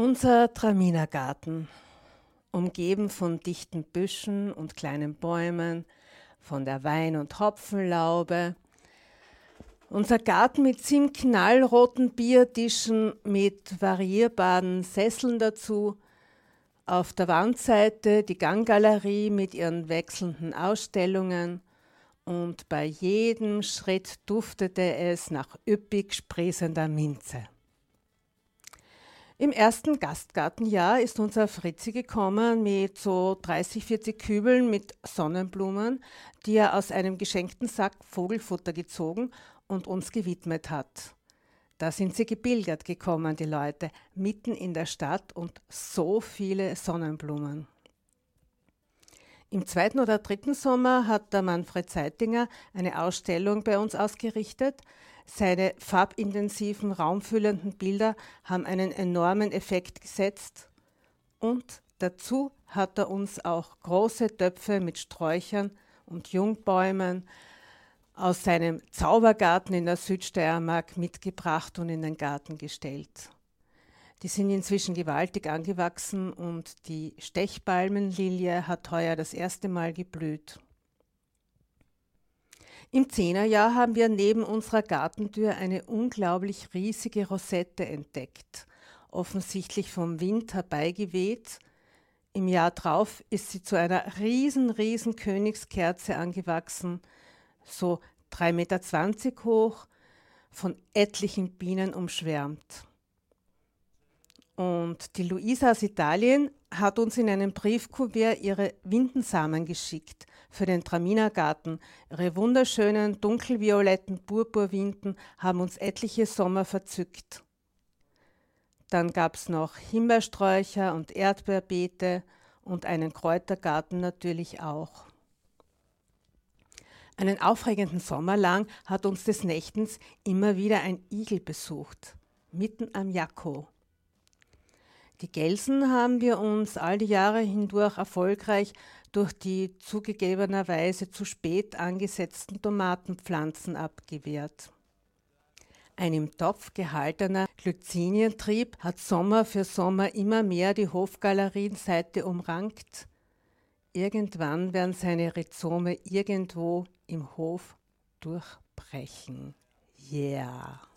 Unser Traminergarten, umgeben von dichten Büschen und kleinen Bäumen, von der Wein- und Hopfenlaube. Unser Garten mit 7 knallroten Biertischen mit variierbaren Sesseln dazu. Auf der Wandseite die Ganggalerie mit ihren wechselnden Ausstellungen. Und bei jedem Schritt duftete es nach üppig sprießender Minze. Im ersten Gastgartenjahr ist unser Fritzi gekommen mit so 30, 40 Kübeln mit Sonnenblumen, die er aus einem geschenkten Sack Vogelfutter gezogen und uns gewidmet hat. Da sind sie gebildet gekommen, die Leute, mitten in der Stadt und so viele Sonnenblumen. Im 2. oder 3. Sommer hat der Manfred Zeitinger eine Ausstellung bei uns ausgerichtet. Seine farbintensiven, raumfüllenden Bilder haben einen enormen Effekt gesetzt. Und dazu hat er uns auch große Töpfe mit Sträuchern und Jungbäumen aus seinem Zaubergarten in der Südsteiermark mitgebracht und in den Garten gestellt. Die sind inzwischen gewaltig angewachsen und die Stechpalmenlilie hat heuer das erste Mal geblüht. Im 10er-Jahr haben wir neben unserer Gartentür eine unglaublich riesige Rosette entdeckt, offensichtlich vom Wind herbeigeweht. Im Jahr drauf ist sie zu einer riesen Königskerze angewachsen, so 3,20 Meter hoch, von etlichen Bienen umschwärmt. Und die Luisa aus Italien hat uns in einem Briefkuvert ihre Windensamen geschickt für den Traminergarten. Ihre wunderschönen dunkelvioletten Purpurwinden haben uns etliche Sommer verzückt. Dann gab es noch Himbeersträucher und Erdbeerbeete und einen Kräutergarten natürlich auch. Einen aufregenden Sommer lang hat uns des Nächtens immer wieder ein Igel besucht, mitten am Jakko. Die Gelsen haben wir uns all die Jahre hindurch erfolgreich durch die zugegebenerweise zu spät angesetzten Tomatenpflanzen abgewehrt. Ein im Topf gehaltener Glycinientrieb hat Sommer für Sommer immer mehr die Hofgalerienseite umrankt. Irgendwann werden seine Rhizome irgendwo im Hof durchbrechen. Yeah!